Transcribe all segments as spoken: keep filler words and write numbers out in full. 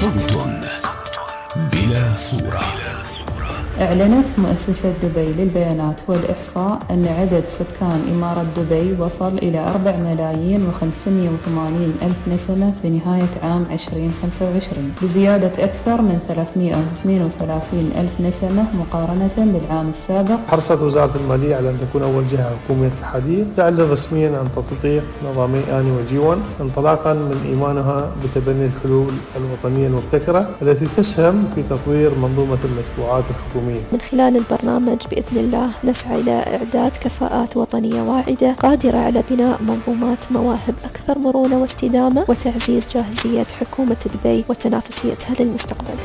صوت بلا صورة. أعلنت مؤسسة دبي للبيانات والإحصاء أن عدد سكان إمارة دبي وصل إلى أربع ملايين وخمسمائة وثمانين ألف نسمة في نهاية عام عشرين خمسة وعشرين، بزيادة أكثر من ثلاثمائة واثنين وثلاثين ألف نسمة مقارنة بالعام السابق. حرصت وزارة المالية على أن تكون أول جهة حكومية الحديث تعلن رسميا عن تطبيق نظامي آني وجي واحد انطلاقا من إيمانها بتبني الحلول الوطنية المبتكرة التي تسهم في تطوير منظومة المدفوعات الحكومية. من خلال البرنامج بإذن الله نسعى إلى إعداد كفاءات وطنية واعدة قادرة على بناء منظومات مواهب أكثر مرونة واستدامة وتعزيز جاهزية حكومة دبي وتنافسيتها للمستقبل.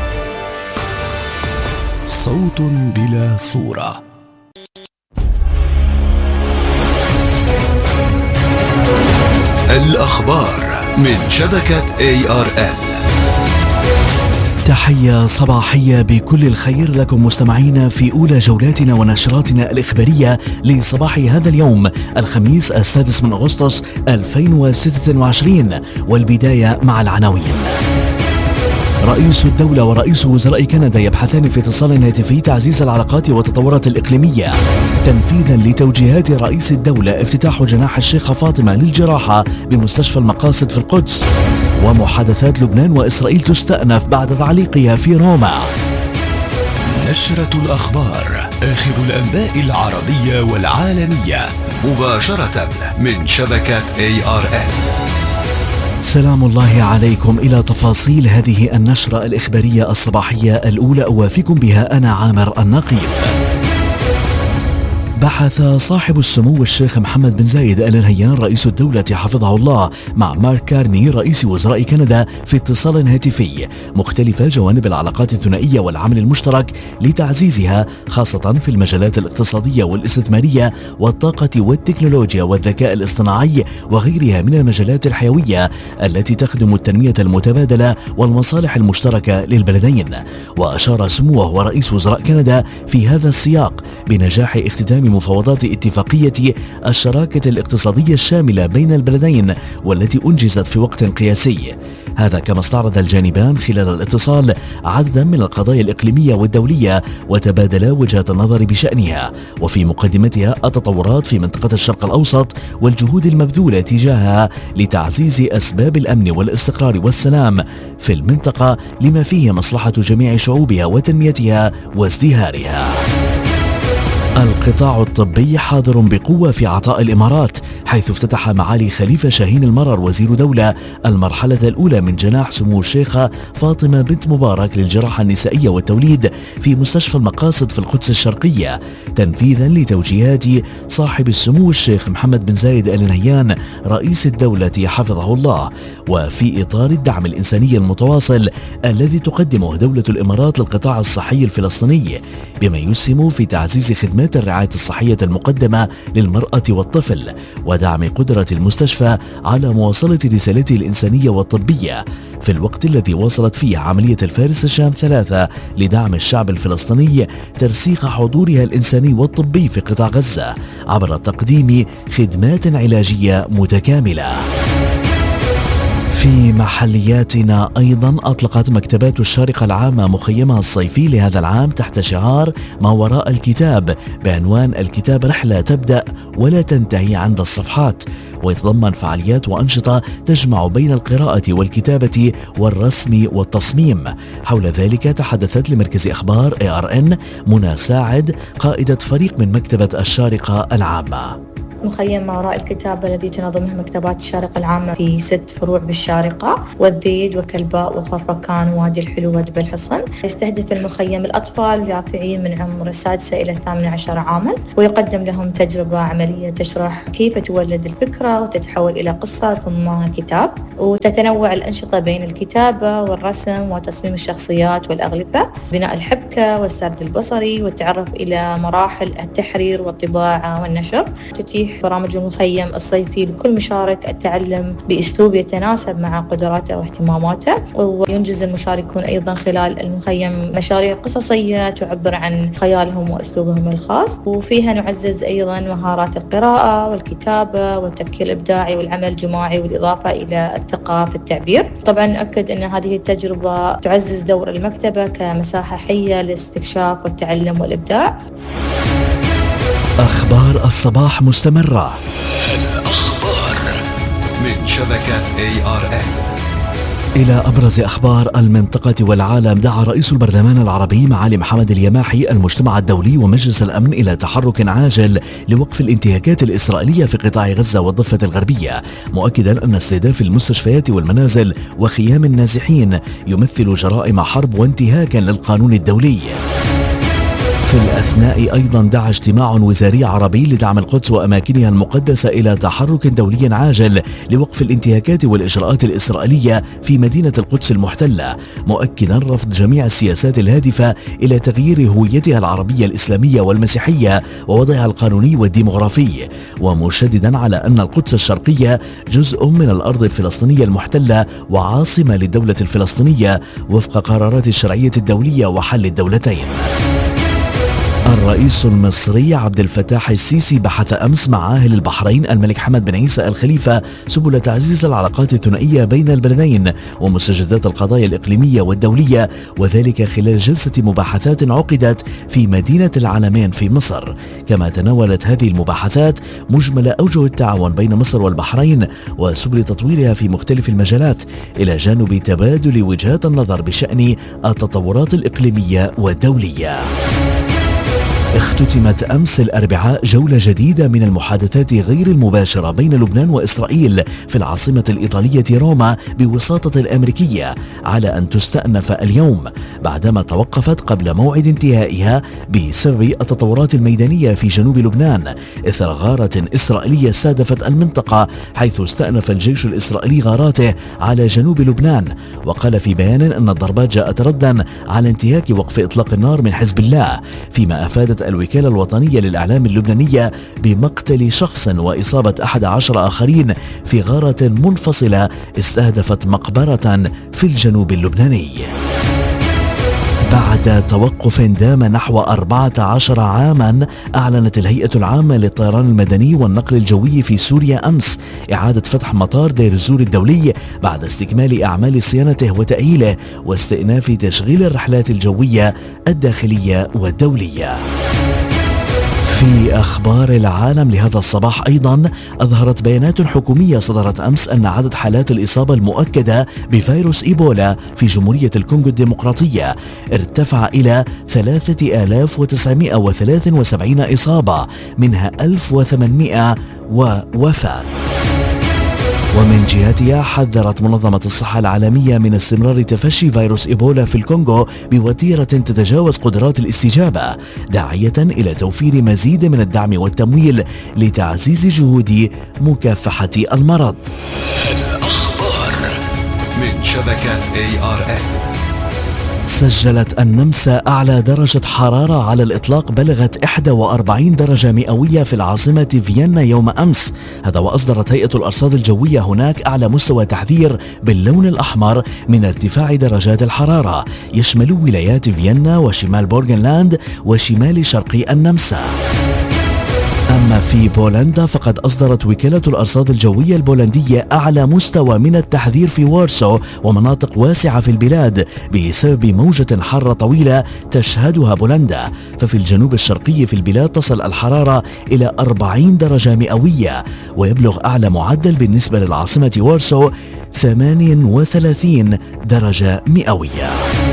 صوت بلا صورة. الأخبار من شبكة إيه آر إل. تحية صباحية بكل الخير لكم مستمعينا في أولى جولاتنا ونشراتنا الإخبارية لصباح هذا اليوم الخميس السادس من أغسطس ألفين وستة وعشرين، والبداية مع العناوين. رئيس الدولة ورئيس وزراء كندا يبحثان في اتصال هاتفي تعزيز العلاقات والتطورات الإقليمية تنفيذا لتوجيهات رئيس الدولة افتتاح جناح الشيخة فاطمة للجراحة بمستشفى المقاصد في القدس. ومحادثات لبنان وإسرائيل تستأنف بعد تعليقها في روما. نشرة الأخبار، آخر الأنباء العربية والعالمية مباشرة من شبكة إيه آر إل. سلام الله عليكم. إلى تفاصيل هذه النشرة الإخبارية الصباحية الأولى أوافيكم بها أنا عامر النقيب. بحث صاحب السمو الشيخ محمد بن زايد آل نهيان رئيس الدولة حفظه الله مع مارك كارني رئيس وزراء كندا في اتصال هاتفي مختلف جوانب العلاقات الثنائية والعمل المشترك لتعزيزها خاصة في المجالات الاقتصادية والاستثمارية والطاقة والتكنولوجيا والذكاء الاصطناعي وغيرها من المجالات الحيوية التي تخدم التنمية المتبادلة والمصالح المشتركة للبلدين. وأشار سموه ورئيس وزراء كندا في هذا السياق بنجاح اختتام مفاوضات اتفاقية الشراكة الاقتصادية الشاملة بين البلدين والتي أنجزت في وقت قياسي. هذا كما استعرض الجانبان خلال الاتصال عددا من القضايا الإقليمية والدولية وتبادلا وجهات النظر بشأنها، وفي مقدمتها التطورات في منطقة الشرق الأوسط والجهود المبذولة تجاهها لتعزيز أسباب الأمن والاستقرار والسلام في المنطقة لما فيه مصلحة جميع شعوبها وتنميتها وازدهارها. القطاع الطبي حاضر بقوة في عطاء الإمارات، حيث افتتح معالي خليفة شاهين المرر وزير دولة المرحلة الأولى من جناح سمو الشيخة فاطمة بنت مبارك للجراحة النسائية والتوليد في مستشفى المقاصد في القدس الشرقية تنفيذا لتوجيهات صاحب السمو الشيخ محمد بن زايد آل نهيان رئيس الدولة حفظه الله، وفي إطار الدعم الإنساني المتواصل الذي تقدمه دولة الإمارات للقطاع الصحي الفلسطيني بما يسهم في تعزيز خدمات الرعاية الصحية المقدمة للمرأة والطفل ودعم قدرة المستشفى على مواصلة رسالته الإنسانية والطبية في الوقت الذي واصلت فيه عملية الفارس الشام ثلاثة لدعم الشعب الفلسطيني ترسيخ حضورها الإنساني والطبي في قطاع غزة عبر تقديم خدمات علاجية متكاملة. في محلياتنا أيضا أطلقت مكتبات الشارقة العامة مخيمها الصيفي لهذا العام تحت شعار ما وراء الكتاب بعنوان الكتاب رحلة تبدأ ولا تنتهي عند الصفحات، ويتضمن فعاليات وأنشطة تجمع بين القراءة والكتابة والرسم والتصميم. حول ذلك تحدثت لمركز أخبار إيه آر إن منى ساعد قائدة فريق من مكتبة الشارقة العامة. مخيم ما وراء الكتاب الذي تنظمه مكتبات الشارقة العامة في ست فروع بالشارقة والذيد وكلباء وخرفكان ووادي الحلو ودبي الحصن. يستهدف المخيم الأطفال اليافعين من عمر السادسة إلى الثامنة عشر عاما، ويقدم لهم تجربة عملية تشرح كيف تولد الفكرة وتتحول إلى قصة ثم كتاب، وتتنوع الأنشطة بين الكتابة والرسم وتصميم الشخصيات والأغلفة، بناء الحبكة والسرد البصري والتعرف إلى مراحل التحرير والطباعة والنشر. تتيح توضيح برامج المخيم الصيفي لكل مشارك التعلم بأسلوب يتناسب مع قدراته واهتماماته. وينجز المشاركون أيضا خلال المخيم مشاريع قصصية تعبر عن خيالهم وأسلوبهم الخاص، وفيها نعزز أيضا مهارات القراءة والكتابة والتفكير الإبداعي والعمل الجماعي، بالإضافة إلى الثقة في التعبير. طبعا نؤكد أن هذه التجربة تعزز دور المكتبة كمساحة حية للاستكشاف والتعلم والإبداع. أخبار الصباح مستمرة. الأخبار من شبكة إيه آر إن. إلى أبرز أخبار المنطقة والعالم. دعا رئيس البرلمان العربي معالي محمد اليماحي المجتمع الدولي ومجلس الأمن إلى تحرك عاجل لوقف الانتهاكات الإسرائيلية في قطاع غزة والضفة الغربية، مؤكدا أن استهداف المستشفيات والمنازل وخيام النازحين يمثل جرائم حرب وانتهاكا للقانون الدولي. في الأثناء أيضا دعا اجتماع وزاري عربي لدعم القدس وأماكنها المقدسة إلى تحرك دولي عاجل لوقف الانتهاكات والإجراءات الإسرائيلية في مدينة القدس المحتلة، مؤكدا رفض جميع السياسات الهادفة إلى تغيير هويتها العربية الإسلامية والمسيحية ووضعها القانوني والديمغرافي، ومشددا على أن القدس الشرقية جزء من الأرض الفلسطينية المحتلة وعاصمة للدولة الفلسطينية وفق قرارات الشرعية الدولية وحل الدولتين. الرئيس المصري عبد الفتاح السيسي بحث أمس مع أهل البحرين الملك حمد بن عيسى الخليفة سبل تعزيز العلاقات الثنائية بين البلدين ومستجدات القضايا الإقليمية والدولية، وذلك خلال جلسة مباحثات عقدت في مدينة العلمين في مصر. كما تناولت هذه المباحثات مجمل أوجه التعاون بين مصر والبحرين وسبل تطويرها في مختلف المجالات، إلى جانب تبادل وجهات النظر بشأن التطورات الإقليمية والدولية. اختتمت أمس الأربعاء جولة جديدة من المحادثات غير المباشرة بين لبنان وإسرائيل في العاصمة الإيطالية روما بوساطة الأمريكية، على أن تستأنف اليوم بعدما توقفت قبل موعد انتهائها بسبب التطورات الميدانية في جنوب لبنان إثر غارة إسرائيلية استهدفت المنطقة، حيث استأنف الجيش الإسرائيلي غاراته على جنوب لبنان. وقال في بيان أن الضربات جاءت ردا على انتهاك وقف إطلاق النار من حزب الله، فيما أفادت الوكالة الوطنية للإعلام اللبنانية بمقتل شخص وإصابة أحد عشر آخرين في غارة منفصلة استهدفت مقبرة في الجنوب اللبناني. بعد توقف دام نحو أربعة عشر عاما، أعلنت الهيئة العامة للطيران المدني والنقل الجوي في سوريا أمس إعادة فتح مطار دير الزور الدولي بعد استكمال أعمال صيانته وتأهيله واستئناف تشغيل الرحلات الجوية الداخلية والدولية. في أخبار العالم لهذا الصباح أيضا، أظهرت بيانات حكومية صدرت أمس أن عدد حالات الإصابة المؤكدة بفيروس إيبولا في جمهورية الكونغو الديمقراطية ارتفع إلى ثلاثة آلاف وتسعمائة وثلاثة وسبعين إصابة، منها ألف وثمانمائة ووفاة. ومن جهتها حذرت منظمة الصحة العالمية من استمرار تفشي فيروس إيبولا في الكونغو بوتيرة تتجاوز قدرات الاستجابة، داعية إلى توفير مزيد من الدعم والتمويل لتعزيز جهود مكافحة المرض. الأخبار من شبكة إيه آر إن. سجلت النمسا أعلى درجة حرارة على الإطلاق بلغت إحدى وأربعين درجة مئوية في العاصمة فيينا يوم أمس، هذا وأصدرت هيئة الأرصاد الجوية هناك أعلى مستوى تحذير باللون الأحمر من ارتفاع درجات الحرارة، يشمل ولايات فيينا وشمال بورغنلاند وشمال شرقي النمسا. أما في بولندا فقد أصدرت وكالة الأرصاد الجوية البولندية أعلى مستوى من التحذير في وارسو ومناطق واسعة في البلاد بسبب موجة حارة طويلة تشهدها بولندا. ففي الجنوب الشرقي في البلاد تصل الحرارة إلى أربعين درجة مئوية، ويبلغ أعلى معدل بالنسبة للعاصمة وارسو ثمانية وثلاثين درجة مئوية.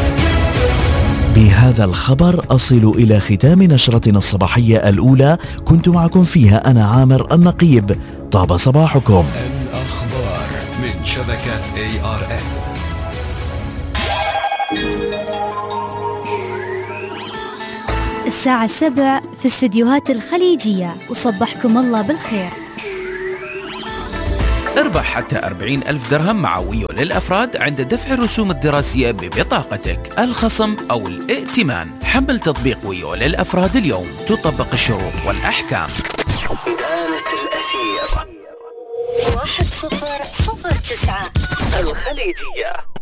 بهذا الخبر أصل إلى ختام نشرتنا الصباحية الأولى، كنت معكم فيها أنا عامر النقيب. طاب صباحكم. الأخبار من شبكة إيه آر إن. الساعة السبع في استديوهات الخليجية، وصبحكم الله بالخير. اربح حتى أربعين ألف درهم مع ويو للأفراد عند دفع الرسوم الدراسية ببطاقتك، الخصم أو الائتمان. حمل تطبيق ويو للأفراد اليوم، تطبق الشروط والأحكام. إدانة الأثير واحد صفر صفر تسعة الخليجية.